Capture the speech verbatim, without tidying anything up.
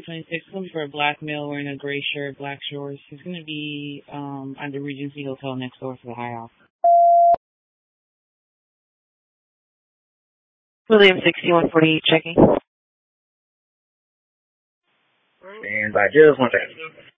twenty-six, looking for a black male wearing a gray shirt, black shorts. He's going to be um, at the Regency Hotel next door to the High House. William sixty-one forty-eight checking. And by just one second.